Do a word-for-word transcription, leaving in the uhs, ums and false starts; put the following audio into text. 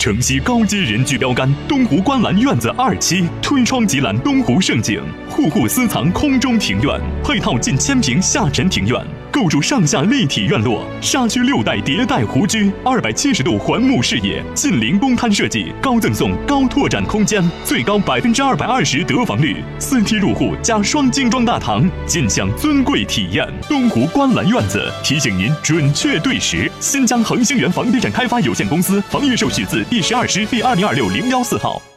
城西高阶人居标杆东湖观澜院子二期，推窗即览东湖胜景，户户私藏空中庭院，配套近千平下沉庭院。构筑上下立体院落，沙区六代迭代湖居，二百七十度环幕视野，近邻公摊设计，高赠送高拓展空间，最高百分之二百二十得房率，四梯入户加双精装大堂，尽享尊贵体验。东湖观澜院子提醒您准确对时。新疆恒星源房地产开发有限公司房业手续字第十二师第二零二六零幺四号。